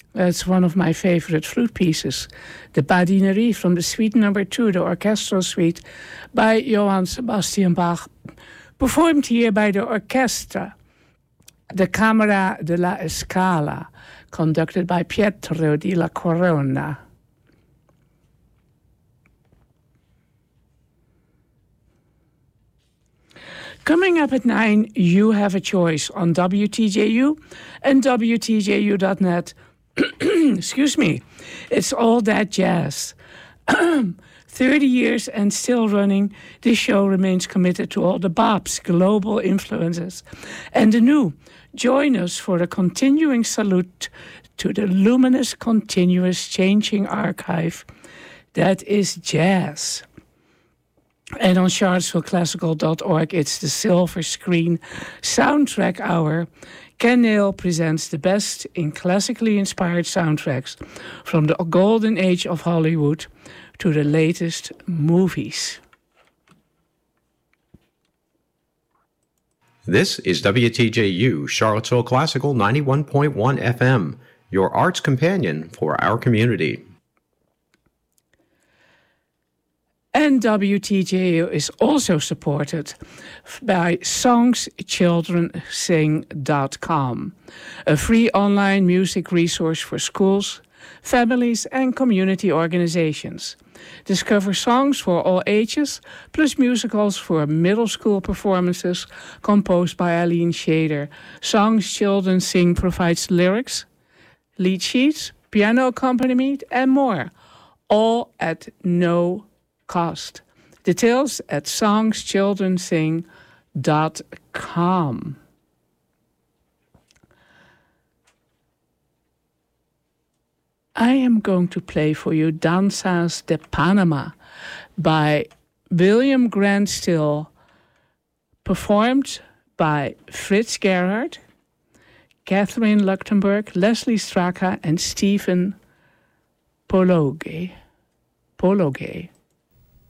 It's one of my favorite flute pieces. The Badinerie from the Suite Number 2, the orchestral suite, by Johann Sebastian Bach. Performed here by the orchestra, the Camera della Scala, conducted by Pietro di la Corona. Coming up at 9, You Have a Choice on WTJU and WTJU.net. Excuse me. It's All That Jazz. 30 years and still running, this show remains committed to all the Bob's global influences and the new. Join us for a continuing salute to the luminous, continuous, changing archive that is jazz. And on charlottesvilleclassical.org, it's the Silver Screen Soundtrack Hour. Ken Neal presents the best in classically inspired soundtracks from the golden age of Hollywood to the latest movies. This is WTJU, Charlottesville Classical 91.1 FM, your arts companion for our community. And WTJU is also supported by SongsChildrenSing.com, a free online music resource for schools, families, and community organizations. Discover songs for all ages, plus musicals for middle school performances composed by Eileen Shader. Songs Children Sing provides lyrics, lead sheets, piano accompaniment, and more, all at no cost. Details at SongsChildrenSing.com. I am going to play for you Danzas de Panama by William Grant Still, performed by Fritz Gerhard, Catherine Luchtenberg, Leslie Straka, and Stephen Pologe.